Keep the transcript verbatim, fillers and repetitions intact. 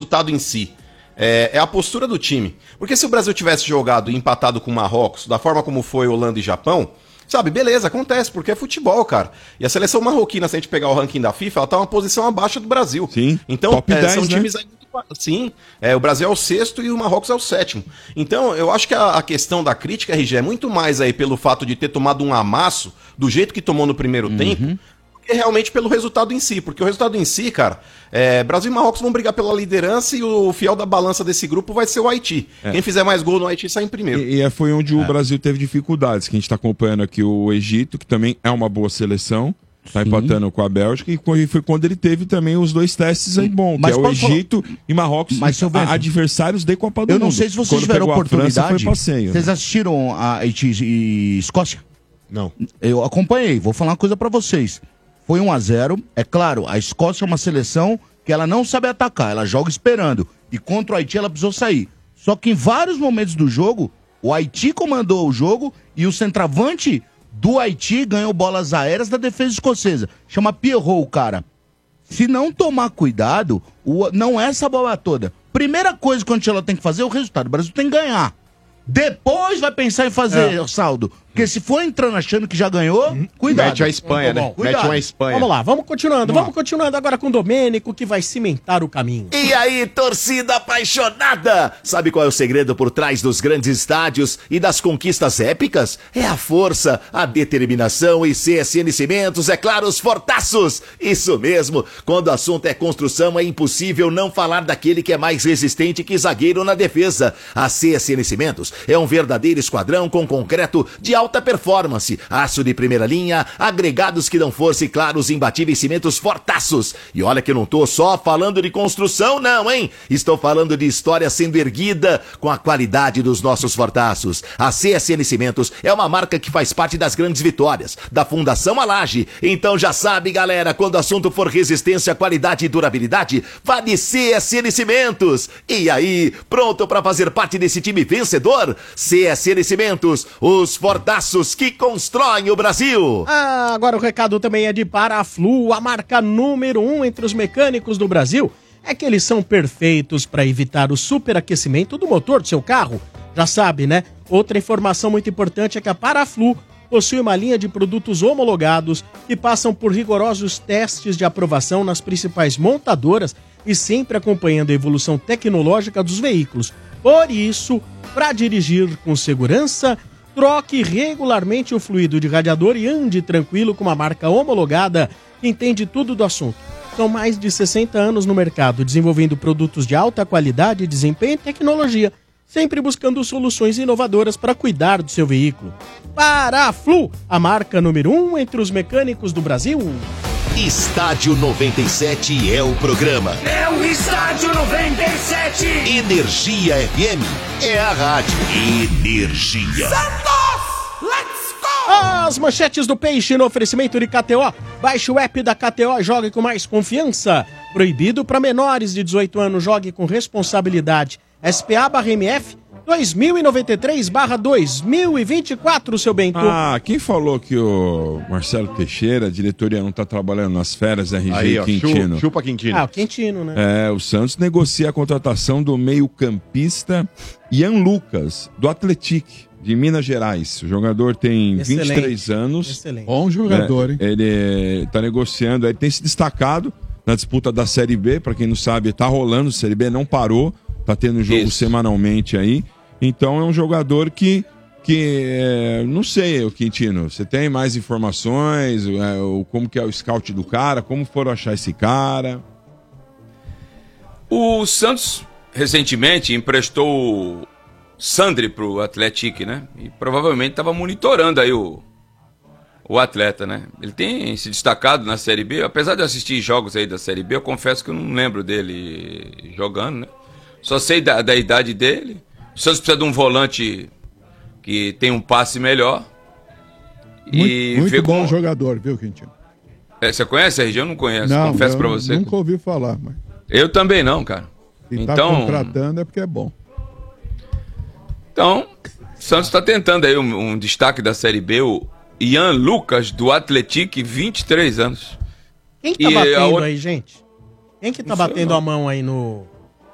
resultado em si. É, é a postura do time. Porque se o Brasil tivesse jogado e empatado com o Marrocos, da forma como foi Holanda e Japão, sabe, beleza, acontece, porque é futebol, cara. E a seleção marroquina, se a gente pegar o ranking da FIFA, ela tá uma posição abaixo do Brasil. Sim, então, top é, dez, são né? times aí. Sim, é, o Brasil é o sexto e o Marrocos é o sétimo. Então, eu acho que a, a questão da crítica, R G, é muito mais aí pelo fato de ter tomado um amasso do jeito que tomou no primeiro uhum. tempo, do que realmente pelo resultado em si. Porque o resultado em si, cara, é, Brasil e Marrocos vão brigar pela liderança e o fiel da balança desse grupo vai ser o Haiti. É. Quem fizer mais gol no Haiti sai em primeiro. E, e foi onde é. o Brasil teve dificuldades, que a gente está acompanhando aqui o Egito, que também é uma boa seleção. Tá empatando com a Bélgica, e foi quando ele teve também os dois testes aí bom, que é o Egito falar... e Marrocos, mas, a, adversários de Copa do eu Mundo. Eu não sei se vocês quando tiveram oportunidade. A França, foi passeio, vocês né? assistiram a Haiti e Escócia? Não. Eu acompanhei, vou falar uma coisa pra vocês. Foi um a zero, é claro, a Escócia é uma seleção que ela não sabe atacar, ela joga esperando. E contra o Haiti ela precisou sair. Só que em vários momentos do jogo, o Haiti comandou o jogo e o centroavante do Haiti ganhou bolas aéreas da defesa escocesa. Chama Pierrot, cara. Se não tomar cuidado, o, não é essa bola toda. Primeira coisa que o Ancelotti tem que fazer é o resultado. O Brasil tem que ganhar. Depois vai pensar em fazer é. o saldo. Porque se for entrando achando que já ganhou, cuidado. Mete a Espanha, né? Mete uma Espanha. Vamos lá, vamos continuando. Vamos, vamos continuando agora com o Domênico, que vai cimentar o caminho. E aí, torcida apaixonada! Sabe qual é o segredo por trás dos grandes estádios e das conquistas épicas? É a força, a determinação e C S N Cimentos, é claro, os fortaços! Isso mesmo! Quando o assunto é construção, é impossível não falar daquele que é mais resistente que zagueiro na defesa. A C S N Cimentos é um verdadeiro esquadrão com concreto de alta performance, aço de primeira linha, agregados que dão força e, claro, os imbatíveis cimentos fortaços. E olha que eu não tô só falando de construção, não, hein? Estou falando de história sendo erguida com a qualidade dos nossos fortaços. A C S N Cimentos é uma marca que faz parte das grandes vitórias, da Fundação Alage. Então já sabe, galera, quando o assunto for resistência, qualidade e durabilidade, vá de C S N Cimentos. E aí, pronto para fazer parte desse time vencedor? C S N Cimentos, os fortaços que constroem o Brasil. Ah, agora o recado também é de Paraflu, a marca número um entre os mecânicos do Brasil. É que eles são perfeitos para evitar o superaquecimento do motor do seu carro. Já sabe, né? Outra informação muito importante é que a Paraflu possui uma linha de produtos homologados que passam por rigorosos testes de aprovação nas principais montadoras e sempre acompanhando a evolução tecnológica dos veículos. Por isso, para dirigir com segurança, troque regularmente o fluido de radiador e ande tranquilo com uma marca homologada que entende tudo do assunto. São mais de sessenta anos no mercado, desenvolvendo produtos de alta qualidade, desempenho e tecnologia, sempre buscando soluções inovadoras para cuidar do seu veículo. Paraflu, a marca número um entre os mecânicos do Brasil. Estádio noventa e sete é o programa. É o Estádio noventa e sete. Energia F M é a rádio. Energia. Santos, let's go! As manchetes do Peixe no oferecimento de K T O. Baixe o app da K T O e jogue com mais confiança. Proibido para menores de dezoito anos, jogue com responsabilidade. S P A barra M F dois mil e noventa e três barra dois mil e vinte e quatro, seu Bento. Ah, quem falou que o Marcelo Teixeira, a diretoria, não tá trabalhando nas férias, R G Aí, ó, Quintino? Chupa, chupa Quintino. Ah, o Quintino, né? É, o Santos negocia a contratação do meio-campista Ian Lucas, do Atlético de Minas Gerais. O jogador tem Excelente. vinte e três anos. Excelente. Bom jogador, é, hein? Ele tá negociando, ele tem se destacado na disputa da Série B, para quem não sabe, tá rolando, a Série B não parou, tá tendo jogo Isso. semanalmente aí. Então é um jogador que, que é, não sei, o Quintino, você tem mais informações, é, o, como que é o scout do cara, como foram achar esse cara? O Santos recentemente emprestou o Sandri pro Atlético, né? E provavelmente estava monitorando aí o, o atleta, né? Ele tem se destacado na Série B, apesar de eu assistir jogos aí da Série B, eu confesso que eu não lembro dele jogando, né? Só sei da, da idade dele. O Santos precisa de um volante que tem um passe melhor. Muito, e muito bom como... jogador, viu, Quintino? É, você conhece, R G? Eu não conheço, Não, confesso eu pra você. Nunca ouvi falar, mas Eu também não, cara. se então... tá contratando é porque é bom. Então, o Santos está tentando aí um, um destaque da Série B, o Ian Lucas, do Atlético, vinte e três anos. Quem que tá E batendo a outra- aí, gente? Quem que tá Não sei batendo não. a mão aí no...